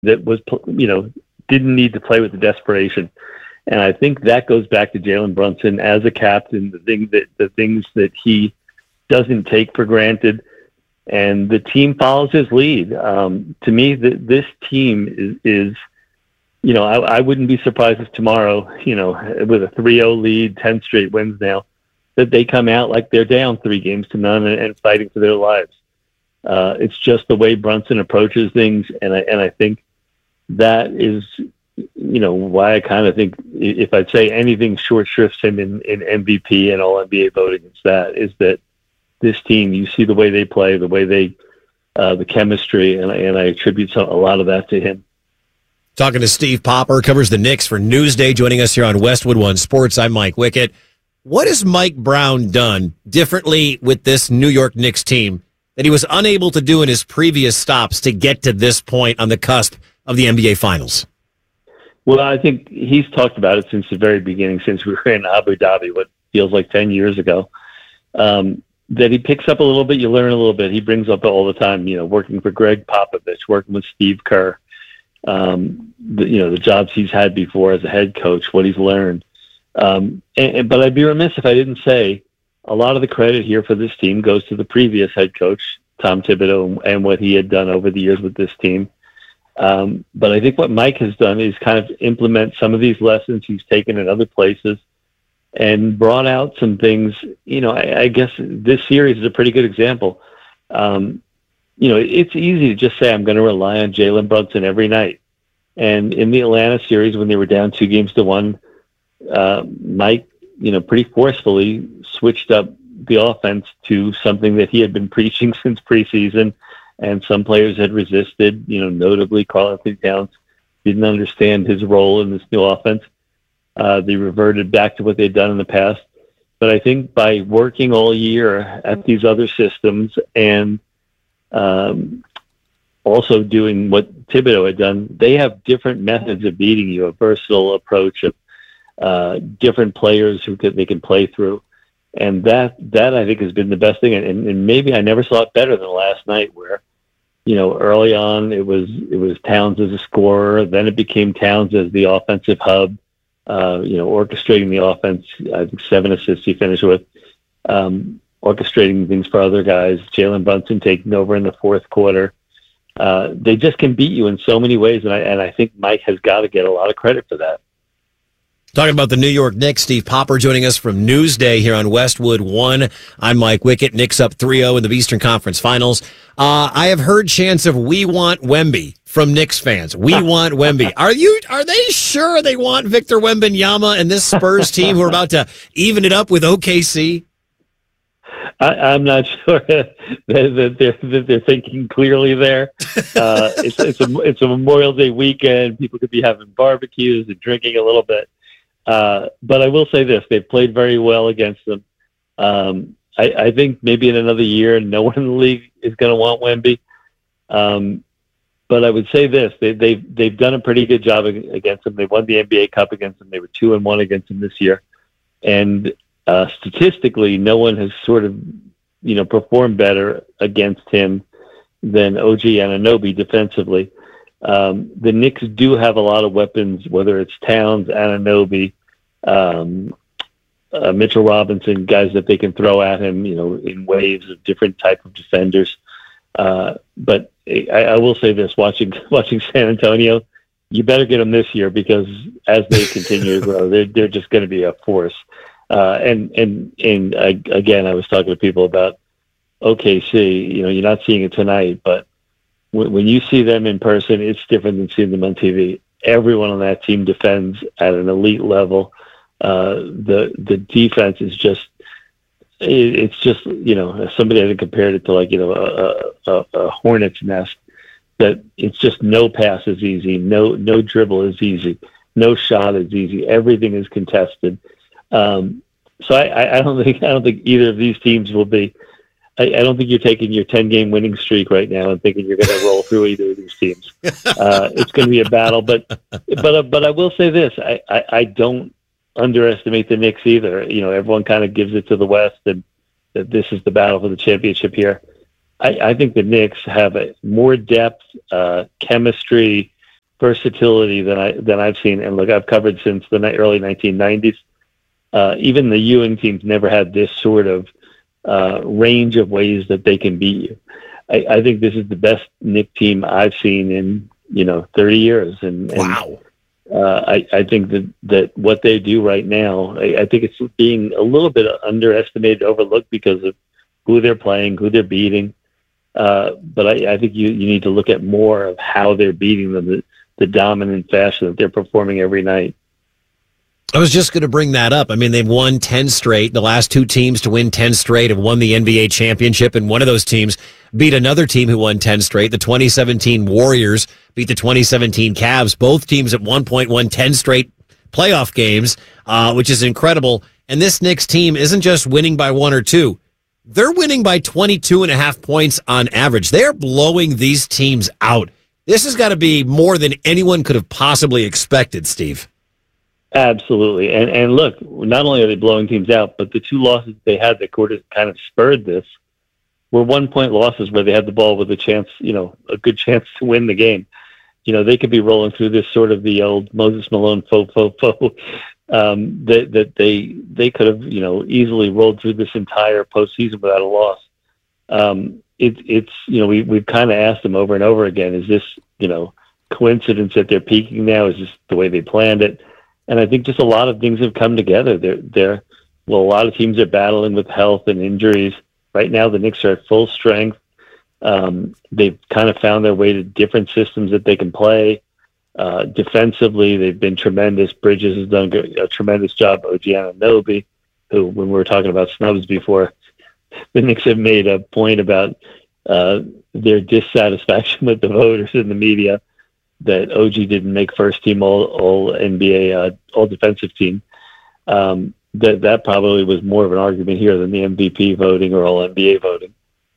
that was, didn't need to play with the desperation. And I think that goes back to Jalen Brunson as a captain, the things that he doesn't take for granted, and the team follows his lead. To me, this team is I wouldn't be surprised if tomorrow, with a 3-0 lead, 10 straight wins now, that they come out like they're down 3-0 and fighting for their lives. It's just the way Brunson approaches things, and I think that is, why I kind of think if I'd say anything short shrifts him in MVP and All NBA voting, it's that this team, you see the way they play, the way they, the chemistry, and I attribute a lot of that to him. Talking to Steve Popper, covers the Knicks for Newsday, joining us here on Westwood One Sports. I'm Mike Wickett. What has Mike Brown done differently with this New York Knicks team that he was unable to do in his previous stops to get to this point on the cusp of the NBA Finals? Well, I think he's talked about it since the very beginning, since we were in Abu Dhabi, what feels like 10 years ago, that he picks up a little bit, you learn a little bit. He brings up all the time, working for Greg Popovich, working with Steve Kerr, the jobs he's had before as a head coach, what he's learned. But I'd be remiss if I didn't say a lot of the credit here for this team goes to the previous head coach, Tom Thibodeau, and what he had done over the years with this team. But I think what Mike has done is kind of implement some of these lessons he's taken in other places and brought out some things. I guess this series is a pretty good example. It's easy to just say I'm going to rely on Jalen Brunson every night. And in the Atlanta series, when they were down 2-1, Mike, pretty forcefully switched up the offense to something that he had been preaching since preseason, and some players had resisted. Notably Karl-Anthony Towns didn't understand his role in this new offense. They reverted back to what they'd done in the past. But I think by working all year at these other systems and also doing what Thibodeau had done, they have different methods of beating you, a versatile approach of different players they can play through. And that I think has been the best thing. And maybe I never saw it better than last night where, early on it was Towns as a scorer. Then it became Towns as the offensive hub, orchestrating the offense. I think 7 assists he finished with, orchestrating things for other guys. Jalen Brunson taking over in the fourth quarter. They just can beat you in so many ways. And I think Mike has got to get a lot of credit for that. Talking about the New York Knicks, Steve Popper joining us from Newsday here on Westwood One. I'm Mike Wickett. Knicks up 3-0 in the Eastern Conference Finals. I have heard chants of "We want Wemby" from Knicks fans. We want Wemby. Are they sure they want Victor Wembanyama and this Spurs team who are about to even it up with OKC? I'm not sure that they're thinking clearly there. It's a Memorial Day weekend. People could be having barbecues and drinking a little bit. But I will say this, they've played very well against them. I think maybe in another year, no one in the league is going to want Wemby. But I would say this, they've done a pretty good job against them. They won the NBA Cup against them. They were 2-1 against them this year. And statistically, no one has sort of, performed better against him than OG Anunoby defensively. The Knicks do have a lot of weapons, whether it's Towns, Anunoby, Mitchell Robinson, guys that they can throw at him, in waves of different type of defenders. But I will say this, watching San Antonio, you better get them this year because as they continue to grow, they're just going to be a force. And again, I was talking to people about OKC, you're not seeing it tonight, but when you see them in person, it's different than seeing them on TV. Everyone on that team defends at an elite level. The defense is just, it's just, somebody had compared it to like, a hornet's nest, that it's just no pass is easy. No dribble is easy. No shot is easy. Everything is contested. So I don't think either of these teams will be, I don't think you're taking your 10-game winning streak right now and thinking you're going to roll through either of these teams. It's going to be a battle, but I will say this: I don't underestimate the Knicks either. Everyone kind of gives it to the West, and that this is the battle for the championship here. I think the Knicks have more depth, chemistry, versatility than I've seen. And look, I've covered since the early 1990s. Even the Ewing teams never had this sort of range of ways that they can beat you. I think this is the best Knick team I've seen in 30 years. And wow. I think that what they do right now, I think it's being a little bit underestimated, overlooked because of who they're playing, who they're beating. But I think you need to look at more of how they're beating them, the dominant fashion that they're performing every night. I was just going to bring that up. I mean, they've won 10 straight. The last two teams to win 10 straight have won the NBA championship, and one of those teams beat another team who won 10 straight. The 2017 Warriors beat the 2017 Cavs. Both teams at one point won 10 straight playoff games, which is incredible. And this Knicks team isn't just winning by one or two. They're winning by 22.5 points on average. They're blowing these teams out. This has got to be more than anyone could have possibly expected, Steve. Absolutely. And look, not only are they blowing teams out, but the two losses they had that kind of spurred this were 1-point losses where they had the ball with a chance, a good chance to win the game. They could be rolling through this sort of the old Moses Malone faux, that they could have, easily rolled through this entire postseason without a loss. We've kind of asked them over and over again, is this, coincidence that they're peaking now? Is this the way they planned it? And I think just a lot of things have come together. A lot of teams are battling with health and injuries. Right now, the Knicks are at full strength. They've kind of found their way to different systems that they can play. Defensively, they've been tremendous. Bridges has done a tremendous job. OG Anunoby, who, when we were talking about snubs before, the Knicks have made a point about their dissatisfaction with the voters in the media that OG didn't make first team all NBA, all defensive team. That probably was more of an argument here than the MVP voting or all NBA voting.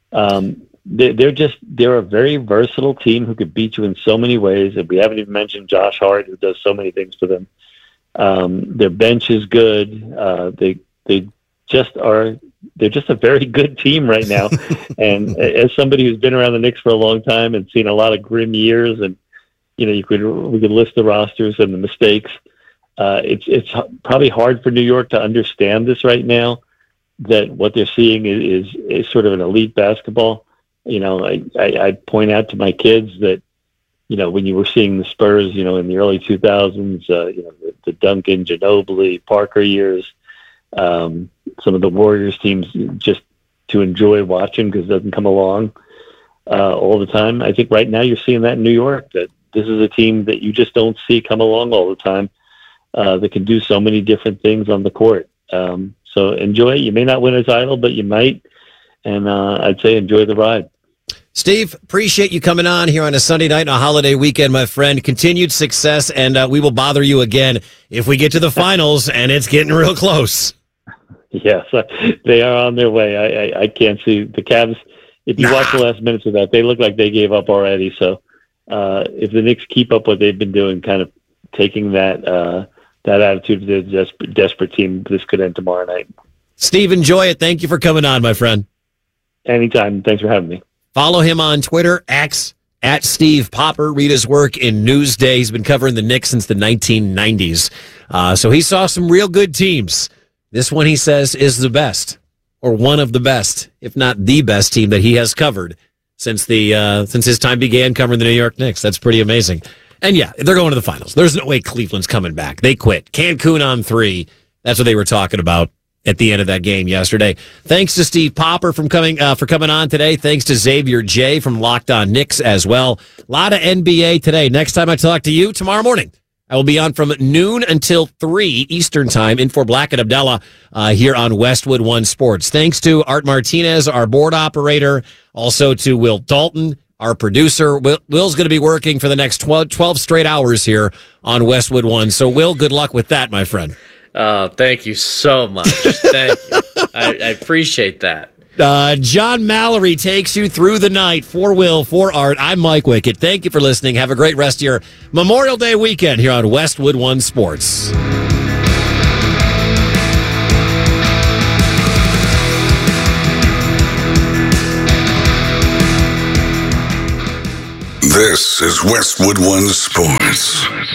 They're a very versatile team who could beat you in so many ways. And we haven't even mentioned Josh Hart, who does so many things for them. Their bench is good. They're just a very good team right now. And as somebody who's been around the Knicks for a long time and seen a lot of grim years, and we could list the rosters and the mistakes. It's probably hard for New York to understand this right now, that what they're seeing is sort of an elite basketball. I point out to my kids that, when you were seeing the Spurs, in the early 2000s, the Duncan, Ginobili, Parker years, some of the Warriors teams, just to enjoy watching because it doesn't come along all the time. I think right now you're seeing that in New York, that this is a team that you just don't see come along all the time. That can do so many different things on the court. So enjoy it. You may not win a title, but you might. And I'd say enjoy the ride. Steve, appreciate you coming on here on a Sunday night and a holiday weekend, my friend. Continued success, and we will bother you again if we get to the finals, and it's getting real close. Yes, they are on their way. I can't see the Cavs. If you watch the last minutes of that, they look like they gave up already. So if the Knicks keep up what they've been doing, kind of taking that attitude to the desperate team, this could end tomorrow night. Steve, enjoy it. Thank you for coming on, my friend. Anytime. Thanks for having me. Follow him on Twitter, X, at Steve Popper. Read his work in Newsday. He's been covering the Knicks since the 1990s. So he saw some real good teams. This one, he says, is the best, or one of the best, if not the best team that he has covered since his time began covering the New York Knicks. That's pretty amazing. And yeah, they're going to the finals. There's no way Cleveland's coming back. They quit. Cancun on 3. That's what they were talking about at the end of that game yesterday. Thanks to Steve Popper for coming on today. Thanks to Xavier J from Locked On Knicks as well. A lot of NBA today. Next time I talk to you, tomorrow morning, I will be on from noon until 3 Eastern time in for Black and Abdallah here on Westwood One Sports. Thanks to Art Martinez, our board operator, also to Will Dalton, our producer. Will's going to be working for the next 12 straight hours here on Westwood One. So, Will, good luck with that, my friend. Thank you so much. Thank you. I appreciate that. John Mallory takes you through the night. For Will, for Art, I'm Mike Wickett. Thank you for listening. Have a great rest of your Memorial Day weekend here on Westwood One Sports. This is Westwood One Sports.